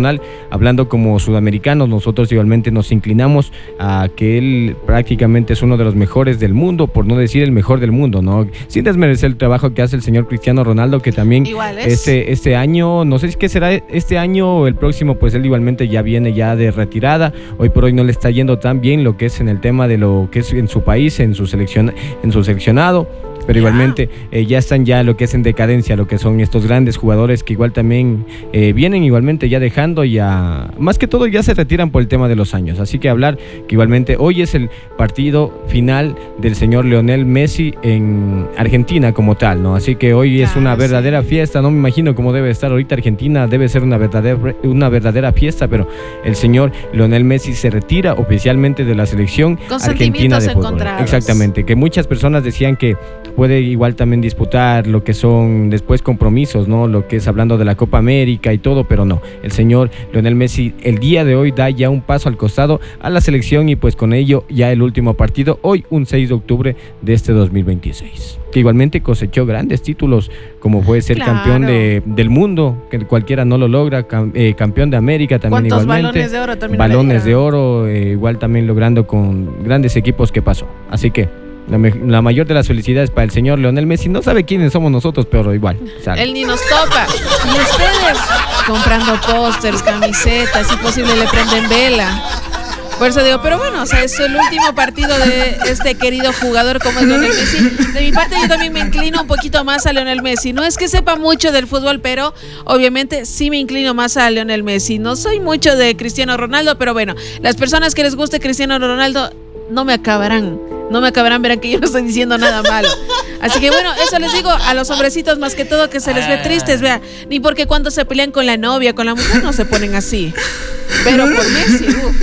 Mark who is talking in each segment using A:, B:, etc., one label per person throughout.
A: personal, hablando como sudamericanos, nosotros igualmente nos inclinamos a que él prácticamente es uno de los mejores del mundo, por no decir el mejor del mundo, ¿no? Sin desmerecer el trabajo que hace el señor Cristiano Ronaldo, que también este año, no sé si qué será este año o el próximo, pues él igualmente ya viene ya de retirada. Hoy por hoy no le está yendo tan bien lo que es en el tema de lo que es en su país, en su seleccionado. Pero igualmente ya están ya lo que es en decadencia, lo que son estos grandes jugadores que igual también vienen igualmente ya dejando, ya más que todo ya se retiran por el tema de los años. Así que hablar que igualmente hoy es el partido final del señor Lionel Messi en Argentina como tal, ¿no? Así que hoy es una verdadera fiesta, no me imagino cómo debe estar ahorita Argentina, debe ser una verdadera fiesta, pero el señor Lionel Messi se retira oficialmente de la selección argentina de fútbol. Exactamente, que muchas personas decían que puede igual también disputar lo que son después compromisos, ¿no? Lo que es hablando de la Copa América y todo, pero no. El señor Lionel Messi el día de hoy da ya un paso al costado a la selección y pues con ello ya el último partido, hoy un 6 de octubre de este 2026. Que igualmente cosechó grandes títulos, como puede ser campeón del mundo, que cualquiera no lo logra, campeón de América también igualmente.
B: Balones de oro también.
A: Balones de oro, igual también logrando con grandes equipos que pasó. Así que la mayor de las felicidades para el señor Lionel Messi. No sabe quiénes somos nosotros, pero igual sabe.
B: Él ni nos toca. Y ustedes comprando pósters, camisetas, si posible le prenden vela. Por eso digo, pero bueno, o sea, es el último partido de este querido jugador como es Lionel Messi. De mi parte yo también me inclino un poquito más a Lionel Messi. No es que sepa mucho del fútbol, pero obviamente sí me inclino más a Lionel Messi. No soy mucho de Cristiano Ronaldo, pero bueno, las personas que les guste Cristiano Ronaldo no me acabarán, verán que yo no estoy diciendo nada malo. Así que bueno, eso les digo a los hombrecitos más que todo, que se les ve tristes, vea, ni porque cuando se pelean con la novia, con la mujer, no se ponen así. Pero por Messi,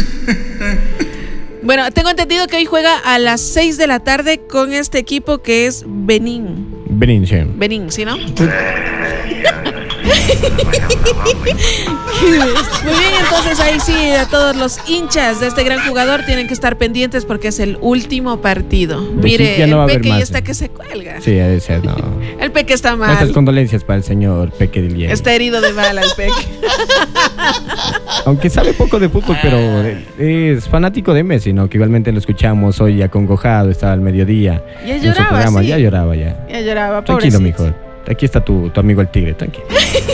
B: Bueno, tengo entendido que hoy juega a las 6 de la tarde con este equipo que es Benín, ¿sí, no? Muy bien, entonces ahí sí, a todos los hinchas de este gran jugador tienen que estar pendientes porque es el último partido. Mire, el Peque ya está que se cuelga.
A: Sí, debe ser, no.
B: El Peque está mal.
A: Nuestras condolencias para el señor Peque Dilier.
B: Está herido de bala el Peque.
A: Aunque sabe poco de fútbol, pero es fanático de Messi, ¿no? Que igualmente lo escuchamos hoy acongojado, estaba al mediodía.
B: Ya lloraba, sí.
A: Ya lloraba, ya.
B: Ya lloraba,
A: tranquilo, mijo. Aquí está tu amigo el Tigre, tranquilo.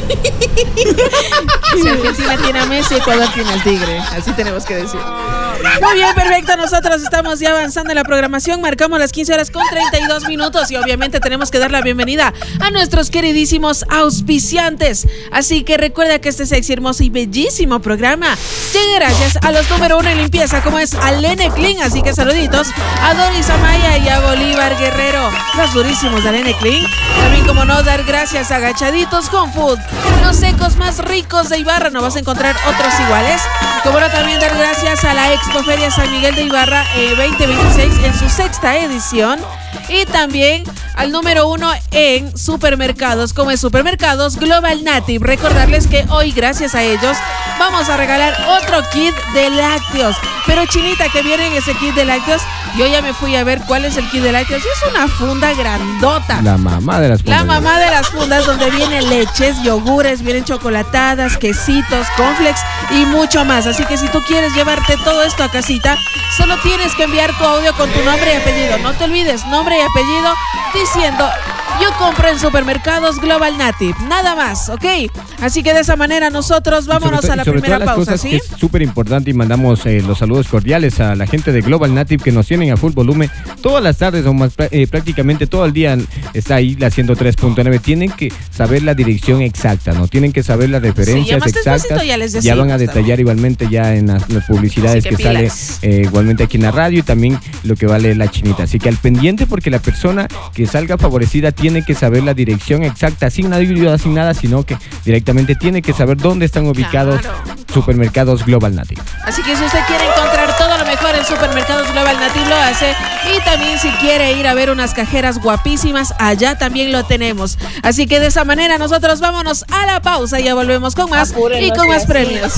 B: Si Argentina tiene a Messi, Ecuador tiene al Tigre. Así tenemos que decir. Muy bien, perfecto. Nosotros estamos ya avanzando en la programación. Marcamos las 15:32 y obviamente tenemos que dar la bienvenida a nuestros queridísimos auspiciantes. Así que recuerda que este sexy, hermoso y bellísimo programa llega gracias a los número 1 en limpieza, como es Alene Clean. Así que saluditos a Doris Amaya y a Bolívar Guerrero, los durísimos de Alene Clean. También, como no, dar gracias a Agachaditos con Food, los secos más ricos de Ibarra. No vas a encontrar otros iguales. Como no, también dar gracias a la Expoferia San Miguel de Ibarra 2026 en su 6ª edición. Y también al número 1 en supermercados, como es Supermercados Global Native. Recordarles que hoy, gracias a ellos, vamos a regalar otro kit de lácteos. Pero Chinita, que viene en ese kit de lácteos, yo ya me fui a ver cuál es el kit de lácteos. Es una funda grandota.
A: La mamá de las fundas.
B: La mamá de las fundas, donde vienen leches, yogures, vienen chocolatadas, quesitos, cornflakes y mucho más. Así que si tú quieres llevarte todo esto a casita, solo tienes que enviar tu audio con tu nombre y apellido. No te olvides, nombre y apellido, diciendo: yo compro en Supermercados Global Native, nada más, ¿ok? Así que de esa manera nosotros vámonos a la primera pausa, ¿sí?
A: Es súper importante y mandamos los saludos cordiales a la gente de Global Native que nos tienen a full volumen todas las tardes o más, prácticamente todo el día está ahí la 103.9. Tienen que saber la dirección exacta, ¿no? Tienen que saber las referencias exactas. Ya van a detallar igualmente ya en las publicidades que sale igualmente aquí en la radio y también lo que vale la Chinita. Así que al pendiente, porque la persona que salga favorecida tiene que saber la dirección exacta, sin ayuda, sin nada, sino que directamente tiene que saber dónde están ubicados Supermercados Global Native.
B: Así que si usted quiere encontrar todo lo mejor en Supermercados Global Native, lo hace. Y también si quiere ir a ver unas cajeras guapísimas, allá también lo tenemos. Así que de esa manera nosotros vámonos a la pausa y ya volvemos con más y con más premios.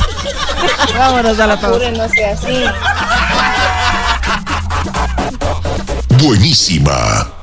B: Vámonos a la pausa.
C: No sea así.
D: Buenísima.